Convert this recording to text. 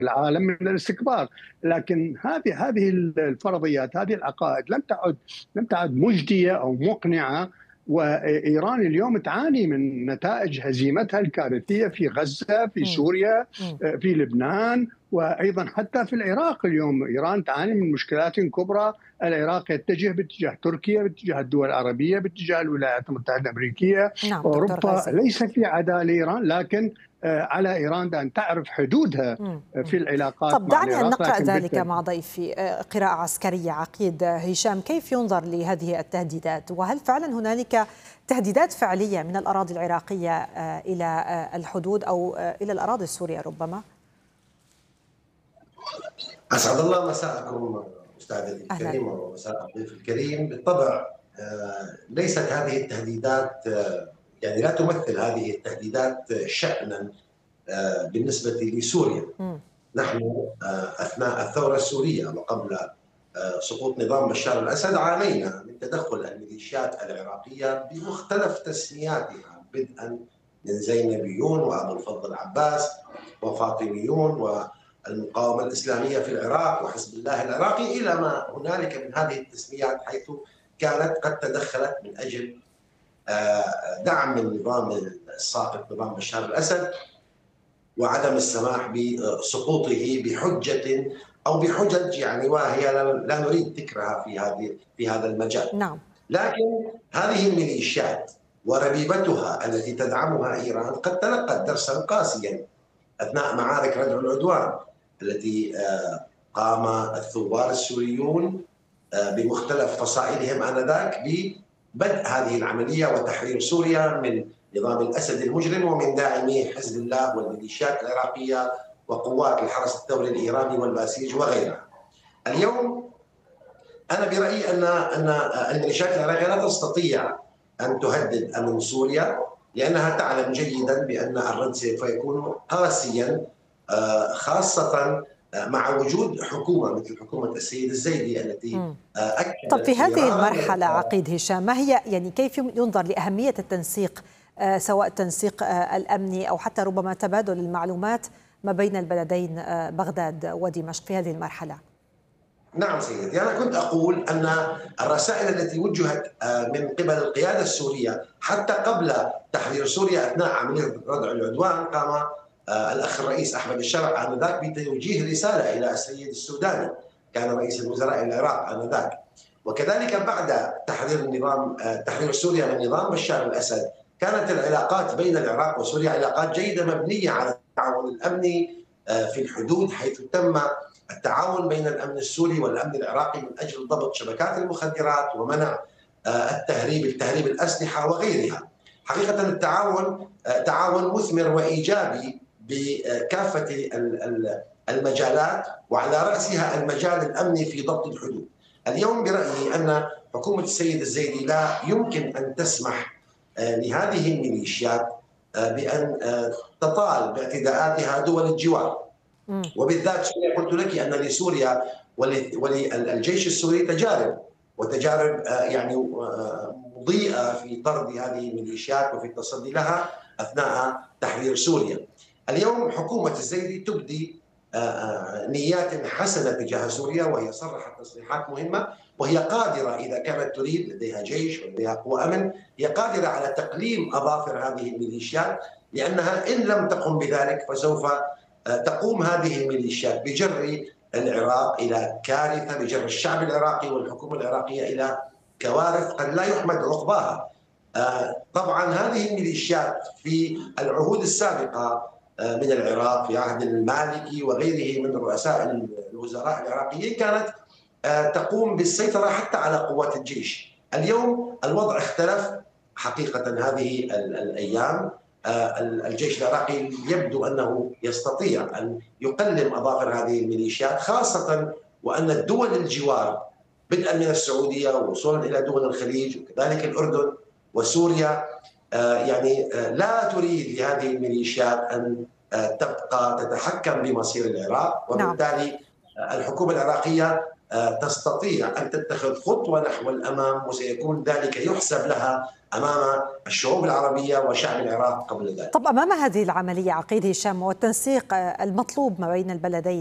العالم من الاستكبار. لكن هذه الفرضيات، هذه العقائد لم تعد مجدية أو مقنعة. وإيران اليوم تعاني من نتائج هزيمتها الكارثية في غزة، في مم. سوريا، مم. في لبنان، وأيضا حتى في العراق. اليوم إيران تعاني من مشكلات كبرى. العراق يتجه باتجاه تركيا، باتجاه الدول العربية، باتجاه الولايات المتحدة الأمريكية. نعم دكتور أوروبا غازي. ليس في عداء لإيران، لكن على إيران أن تعرف حدودها في العلاقات طب مع دعني أن العراق. نقرأ لكن ذلك مع ضيفي قراءة عسكرية. عقيد هشام، كيف ينظر لهذه التهديدات؟ وهل فعلا هنالك تهديدات فعلية من الأراضي العراقية إلى الحدود أو إلى الأراضي السورية ربما؟ أسعد الله مساءكم أستاذتي الكريمة ومساء الضيف الكريم. بالطبع ليست هذه التهديدات يعني لا تمثل هذه التهديدات شأنا بالنسبة لسوريا. نحن أثناء الثورة السورية وقبل سقوط نظام بشار الأسد عانينا من تدخل الميليشيات العراقية بمختلف تسمياتها، بدءا من زينبيون وأبو الفضل العباس وفاطميون والمقاومة الإسلامية في العراق وحزب الله العراقي، إلى ما هنالك من هذه التسميات، حيث كانت قد تدخلت من أجل دعم النظام الساقط نظام بشار الأسد وعدم السماح بسقوطه بحجة أو بحجج يعني وهي لا نريد ذكرها في هذا المجال. نعم. لكن هذه الميليشيات وربيبتها التي تدعمها إيران قد تلقت درسا قاسيا أثناء معارك ردع العدوان التي قام الثوار السوريون بمختلف فصائلهم آنذاك ببدء هذه العملية وتحرير سوريا من نظام الأسد المجرم ومن داعمي حزب الله والميليشيات العراقية وقوات الحرس الثوري الإيراني والباسيج وغيرها. اليوم أنا برأيي أن الميليشيات العراقية لا تستطيع أن تهدد أمن سوريا، لأنها تعلم جيدا بأن الرد سوف يكون قاسيا، خاصة مع وجود حكومة مثل حكومة السيد الزيدي التي أكدت. طب في هذه المرحلة عقيد هشام، ما هي يعني كيف ينظر لأهمية التنسيق، سواء التنسيق الأمني أو حتى ربما تبادل المعلومات ما بين البلدين بغداد ودمشق في هذه المرحلة؟ نعم سيدي، أنا كنت أقول أن الرسائل التي وجهت من قبل القيادة السورية حتى قبل تحرير سوريا أثناء عملية ردع العدوان، قام الأخ الرئيس أحمد الشرع آنذاك بتوجيه رسالة إلى السيد السوداني، كان رئيس الوزراء العراق آنذاك، وكذلك بعد تحرير سوريا من نظام بشار الأسد كانت العلاقات بين العراق وسوريا علاقات جيدة مبنية على التعاون الأمني في الحدود، حيث تم التعاون بين الأمن السوري والأمن العراقي من أجل ضبط شبكات المخدرات ومنع التهريب الأسلحة وغيرها. حقيقة التعاون تعاون مثمر وإيجابي بكافة المجالات، وعلى رأسها المجال الأمني في ضبط الحدود. اليوم برأيي أن حكومة السيد الزيدي لا يمكن أن تسمح لهذه الميليشيات بأن تطال باعتداءاتها دول الجوار، وبالذات سوريا. قلت لك أن لسوريا وللجيش السوري تجارب يعني مضيئة في طرد هذه الميليشيات وفي التصدي لها أثناء تحرير سوريا. اليوم حكومة الزيدي تبدي نيات حسنة تجاه سوريا، وهي صرحت تصريحات مهمة، وهي قادرة إذا كانت تريد، لديها جيش ولديها قوى أمن، هي قادرة على تقليم أظافر هذه الميليشيات، لأنها إن لم تقم بذلك فسوف تقوم هذه الميليشيات بجر العراق إلى كارثة، بجر الشعب العراقي والحكومة العراقية إلى كوارث قد لا يحمد عقباها. طبعا هذه الميليشيات في العهود السابقة من العراق في عهد المالكي وغيره من رؤساء الوزراء العراقيين كانت تقوم بالسيطرة حتى على قوات الجيش. اليوم الوضع اختلف حقيقة. هذه الأيام الجيش العراقي يبدو أنه يستطيع أن يقلم أظافر هذه الميليشيات، خاصة وأن الدول الجوار بدءا من السعودية ووصولا إلى دول الخليج وكذلك الأردن وسوريا يعني لا تريد لهذه الميليشيات أن تبقى تتحكم بمصير العراق، وبالتالي الحكومة العراقية تستطيع أن تتخذ خطوة نحو الأمام، وسيكون ذلك يحسب لها أمام الشعوب العربية وشعب العراق قبل ذلك. طب أمام هذه العملية عقيد هشام والتنسيق المطلوب ما بين البلدين